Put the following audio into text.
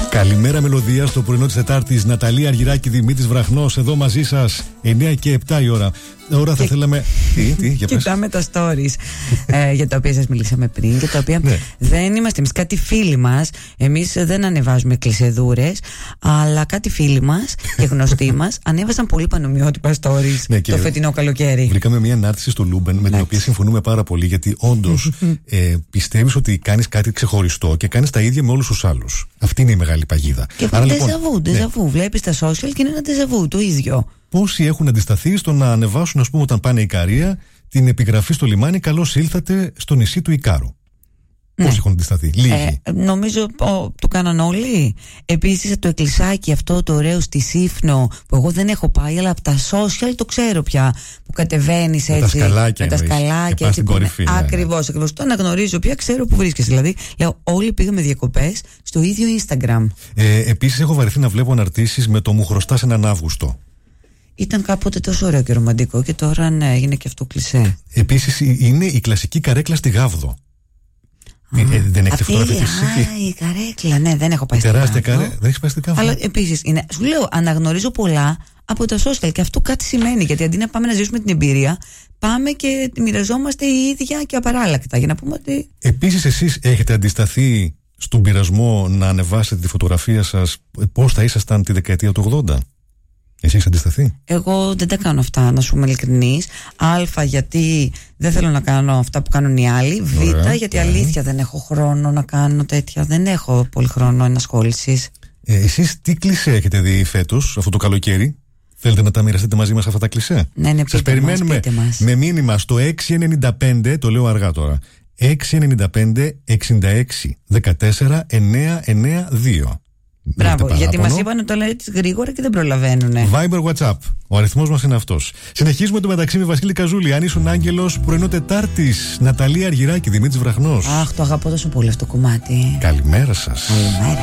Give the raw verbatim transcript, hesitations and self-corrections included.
Καλημέρα, μελωδία στο πρωινό της Τετάρτης. Ναταλία Αργυράκη, Δημήτρης Βραχνός, εδώ μαζί σας. εννιά και επτά η ώρα. Τώρα θα και... θέλαμε. Τι, τι, για πες. Κοιτάμε τα stories ε, για τα οποία σας μιλήσαμε πριν και τα οποία ναι. δεν είμαστε εμείς. Κάτι φίλοι μας, εμείς δεν ανεβάζουμε κλεισεδούρες, αλλά κάτι φίλοι μας και γνωστοί μας ανέβασαν πολύ πανομοιότυπα stories ναι, το φετινό καλοκαίρι. Βρήκαμε μια ανάρτηση στο Λούμπεν με την ναι. οποία συμφωνούμε πάρα πολύ, γιατί όντως ε, πιστεύεις ότι κάνεις κάτι ξεχωριστό και κάνεις τα ίδια με όλους τους άλλους. Αυτή είναι η μεγάλη παγίδα. Και αυτό ντεζαβού, ντεζαβού. Ναι. Βλέπεις τα social και είναι ένα ντεζαβού το ίδιο. Πόσοι έχουν αντισταθεί στο να ανεβάσουν, ας πούμε, όταν πάνε Ικαρία, την επιγραφή στο λιμάνι «Καλώς ήλθατε στο νησί του Ικάρου». Ναι. Πόσοι έχουν αντισταθεί? Λίγοι. Ε, νομίζω ο, το κάναν όλοι. Επίσης το εκκλησάκι αυτό το ωραίο στη Σύφνο, που εγώ δεν έχω πάει, αλλά από τα social το ξέρω πια. Που κατεβαίνεις έτσι. Με τα σκαλάκια. Με τα σκαλάκια. Έτσι, κορυφή, ναι, ακριβώς, ναι. ακριβώς. Το αναγνωρίζω πια, ξέρω που βρίσκεσαι. Δηλαδή, λέω, όλοι πήγαμε διακοπές στο ίδιο Instagram. Ε, επίσης, έχω βαρεθεί να βλέπω αναρτήσεις με το «Μου χρωστάς έναν Αύγουστο». Ήταν κάποτε τόσο ωραίο και ρομαντικό και τώρα ναι, έγινε και αυτό κλισέ. Επίσης, είναι η κλασική καρέκλα στη Γάβδο. Ε, ε, δεν έχετε φωτογραφηθεί? Α, η καρέκλα, ναι, δεν έχω πάει στην Γάβδο. Τεράστια καρέκλα, δεν έχεις πάει στην Γάβδο. Αλλά επίσης, είναι, σου λέω, αναγνωρίζω πολλά από τα social και αυτό κάτι σημαίνει. Γιατί αντί να πάμε να ζήσουμε την εμπειρία, πάμε και μοιραζόμαστε οι ίδια και απαράλλακτα. Για να πούμε ότι. Επίσης, εσείς έχετε αντισταθεί στον πειρασμό να ανεβάσετε τη φωτογραφία σας πώς θα ήσασταν τη δεκαετία του ογδόντα? Εσύ έχεις αντισταθεί? Εγώ δεν τα κάνω αυτά, να σου είμαι ειλικρινής. Α, γιατί δεν θέλω να κάνω αυτά που κάνουν οι άλλοι. Β, ωραία, γιατί ωραία. αλήθεια δεν έχω χρόνο να κάνω τέτοια. Δεν έχω πολύ χρόνο ενασχόλησης. Ε, εσείς τι κλισέ έχετε δει φέτος, αυτό το καλοκαίρι? Θέλετε να τα μοιραστείτε μαζί μας αυτά τα κλισέ? Ναι, ναι, σας περιμένουμε μας, με μήνυμα στο έξι εννιά πέντε, το λέω αργά τώρα, έξι εννιά πέντε εξήντα έξι δεκατέσσερα εννιά εννιά δύο. Μπράβο, γιατί μας είπαν ότι το λέει γρήγορα και δεν προλαβαίνουνε. Viber, WhatsApp. Ο αριθμός μας είναι αυτός. Συνεχίζουμε το μεταξύ με Βασίλη Καζούλη. Αν ήσουν άγγελος, πρωινό Τετάρτης. Ναταλία Αργυράκη, Δημήτρης Βραχνός. Αχ, το αγαπώ τόσο πολύ αυτό το κομμάτι. Καλημέρα σας. Καλημέρα.